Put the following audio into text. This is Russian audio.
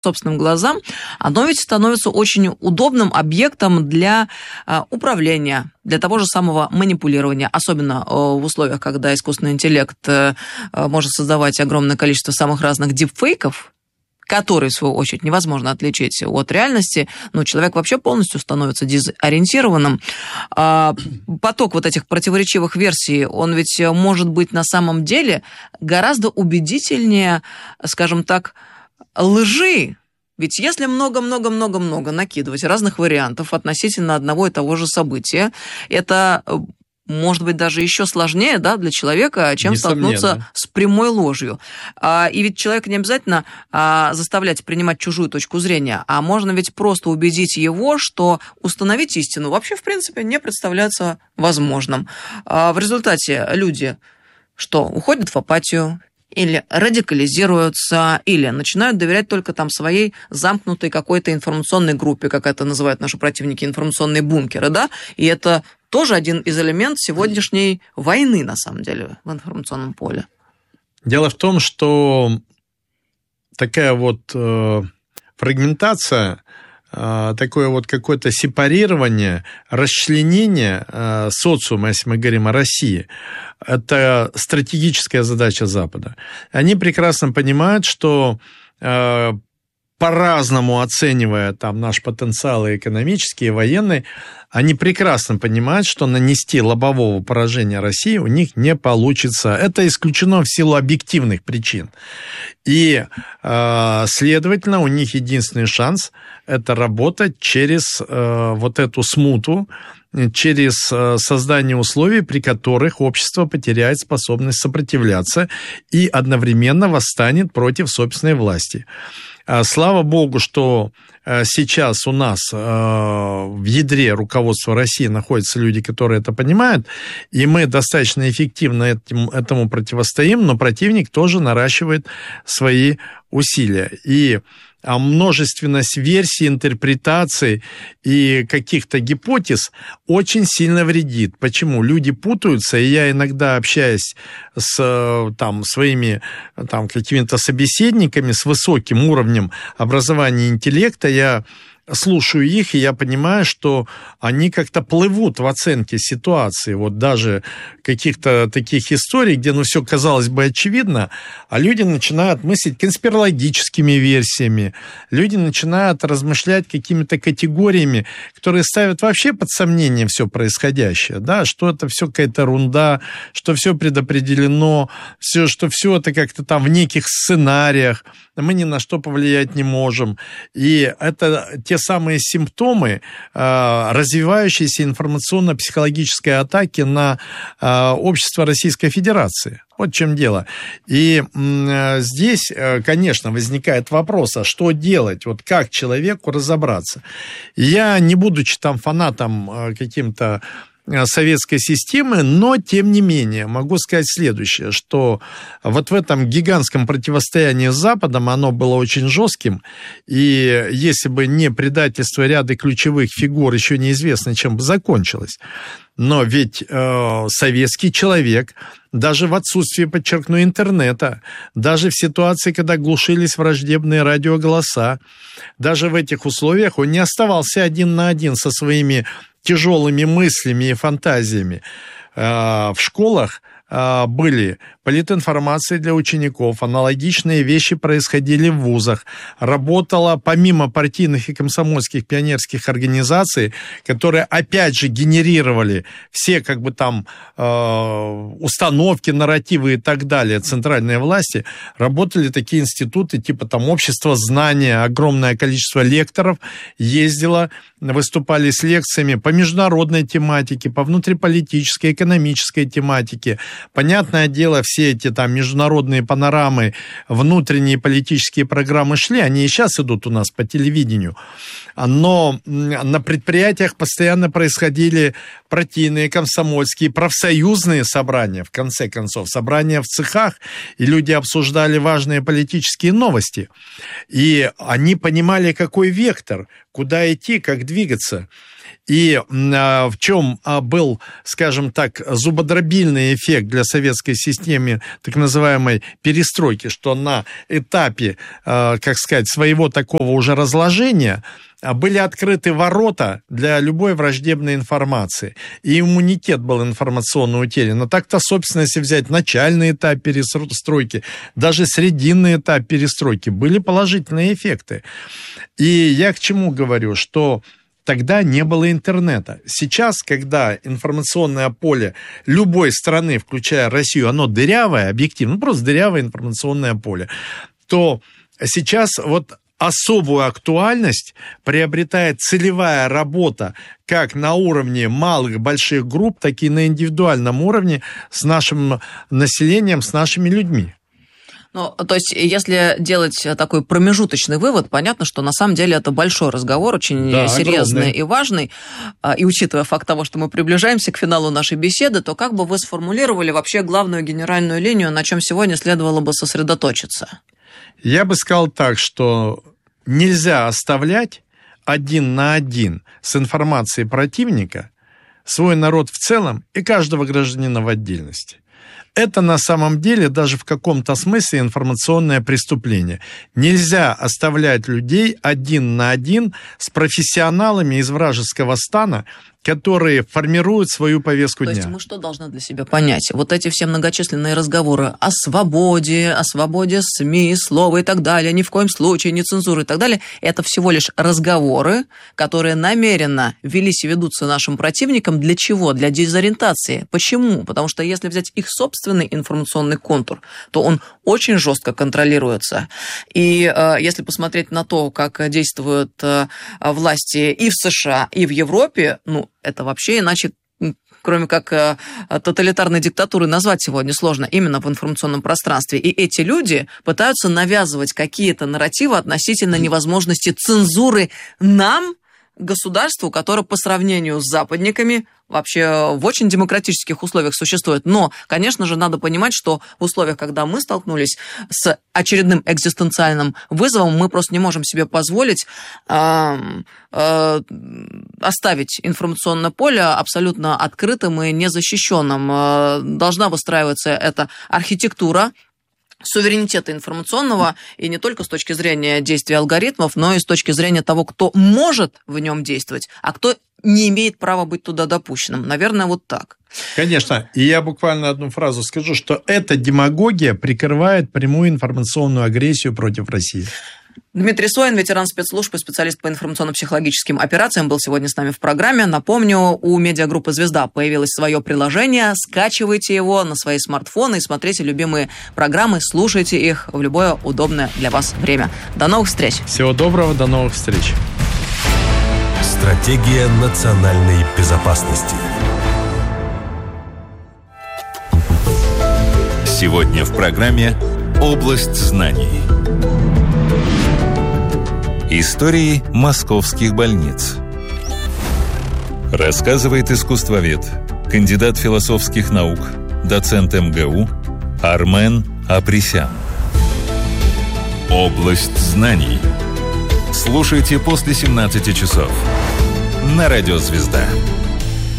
собственным глазам, оно ведь становится очень удобным объектом для управления, для того же самого манипулирования, особенно в условиях, когда искусственный интеллект может создавать огромное количество самых разных дипфейков, которые, в свою очередь, невозможно отличить от реальности, но человек вообще полностью становится дезориентированным. Поток вот этих противоречивых версий, он ведь может быть на самом деле гораздо убедительнее, скажем так, лжи. Ведь если много-много-много-много накидывать разных вариантов относительно одного и того же события, это может быть даже еще сложнее, да, для человека, чем столкнуться с прямой ложью. И ведь человека не обязательно заставлять принимать чужую точку зрения, а можно ведь просто убедить его, что установить истину вообще, в принципе, не представляется возможным. В результате люди что, уходят в апатию, или радикализируются, или начинают доверять только там своей замкнутой какой-то информационной группе, как это называют наши противники, информационные бункеры, да, и это тоже один из элементов сегодняшней войны, на самом деле, в информационном поле. Дело в том, что такая вот фрагментация, такое вот какое-то сепарирование, расчленение социума, если мы говорим о России, это стратегическая задача Запада. Они прекрасно понимают, что по-разному оценивая там наш потенциал и экономический, и военный, они прекрасно понимают, что нанести лобового поражения России у них не получится. Это исключено в силу объективных причин. И, следовательно, у них единственный шанс – это работать через вот эту смуту, через создание условий, при которых общество потеряет способность сопротивляться и одновременно восстанет против собственной власти. Слава богу, что сейчас у нас в ядре руководства России находятся люди, которые это понимают, и мы достаточно эффективно этому противостоим, но противник тоже наращивает свои усилия. И множественность версий, интерпретаций и каких-то гипотез очень сильно вредит. Почему? Люди путаются, и я иногда общаюсь с своими какими-то собеседниками с высоким уровнем образования и интеллекта, я слушаю их, и я понимаю, что они как-то плывут в оценке ситуации. Вот даже каких-то таких историй, где, все, казалось бы, очевидно, а люди начинают мыслить конспирологическими версиями, люди начинают размышлять какими-то категориями, которые ставят вообще под сомнение все происходящее, да, что это все какая-то ерунда, что все предопределено, что все это как-то там в неких сценариях, мы ни на что повлиять не можем. И это те самые симптомы развивающейся информационно-психологической атаки на общество Российской Федерации. Вот в чем дело. И здесь, конечно, возникает вопрос, а что делать? Вот как человеку разобраться? Я, не будучи там фанатом каким-то советской системы, но, тем не менее, могу сказать следующее, что вот в этом гигантском противостоянии с Западом оно было очень жестким, и если бы не предательство ряда ключевых фигур, еще неизвестно, чем бы закончилось. Но ведь советский человек, даже в отсутствии, подчеркну, интернета, даже в ситуации, когда глушились враждебные радиоголоса, даже в этих условиях он не оставался один на один со своими тяжелыми мыслями и фантазиями. В школах были политинформации для учеников, аналогичные вещи происходили в вузах. Работала помимо партийных и комсомольских пионерских организаций, которые опять же генерировали все установки, нарративы и так далее центральной власти, работали такие институты типа общества знания, огромное количество лекторов ездило, выступали с лекциями по международной тематике, по внутриполитической, экономической тематике. Понятное дело, все эти международные панорамы, внутренние политические программы шли, они и сейчас идут у нас по телевидению. Но на предприятиях постоянно происходили партийные, комсомольские, профсоюзные собрания, в конце концов, собрания в цехах, и люди обсуждали важные политические новости. И они понимали, какой вектор, куда идти, как двигаться. И в чем был, скажем так, зубодробильный эффект для советской системы так называемой перестройки, что на этапе, как сказать, своего такого уже разложения были открыты ворота для любой враждебной информации. И иммунитет был информационно утерян. Но так-то, собственно, если взять начальный этап перестройки, даже срединный этап перестройки, были положительные эффекты. И я к чему говорю, что тогда не было интернета. Сейчас, когда информационное поле любой страны, включая Россию, оно дырявое, объективно, просто дырявое информационное поле, то сейчас вот особую актуальность приобретает целевая работа как на уровне малых, больших групп, так и на индивидуальном уровне с нашим населением, с нашими людьми. Ну, то есть, если делать такой промежуточный вывод, понятно, что на самом деле это большой разговор, очень серьезный огромный и важный. И учитывая факт того, что мы приближаемся к финалу нашей беседы, то как бы вы сформулировали вообще главную генеральную линию, на чем сегодня следовало бы сосредоточиться? Я бы сказал так, что нельзя оставлять один на один с информацией противника свой народ в целом и каждого гражданина в отдельности. Это на самом деле даже в каком-то смысле информационное преступление. Нельзя оставлять людей один на один с профессионалами из вражеского стана, которые формируют свою повестку дня. То есть мы что должны для себя понять? Вот эти все многочисленные разговоры о свободе СМИ, слова и так далее, ни в коем случае не цензуры и так далее, это всего лишь разговоры, которые намеренно велись и ведутся нашим противникам. Для чего? Для дезориентации. Почему? Потому что если взять их собственный информационный контур, то он очень жестко контролируется. И если посмотреть на то, как действуют власти и в США, и в Европе, это вообще иначе, кроме как тоталитарной диктатуры, назвать сегодня сложно именно в информационном пространстве. И эти люди пытаются навязывать какие-то нарративы относительно невозможности цензуры нам, государству, которое по сравнению с западниками вообще в очень демократических условиях существует. Но, конечно же, надо понимать, что в условиях, когда мы столкнулись с очередным экзистенциальным вызовом, мы просто не можем себе позволить оставить информационное поле абсолютно открытым и незащищенным. Должна выстраиваться эта архитектура суверенитета информационного, и не только с точки зрения действия алгоритмов, но и с точки зрения того, кто может в нем действовать, а кто не имеет права быть туда допущенным. Наверное, вот так. Конечно. И я буквально одну фразу скажу, что эта демагогия прикрывает прямую информационную агрессию против России. Дмитрий Соин, ветеран спецслужб и специалист по информационно-психологическим операциям, был сегодня с нами в программе. Напомню, у медиагруппы «Звезда» появилось свое приложение. Скачивайте его на свои смартфоны и смотрите любимые программы, слушайте их в любое удобное для вас время. До новых встреч. Всего доброго, до новых встреч. Стратегия национальной безопасности. Сегодня в программе «Область знаний». Истории московских больниц. Рассказывает искусствовед, кандидат философских наук, доцент МГУ Армен Апресян. Область знаний. Слушайте после 17 часов на радио «Звезда».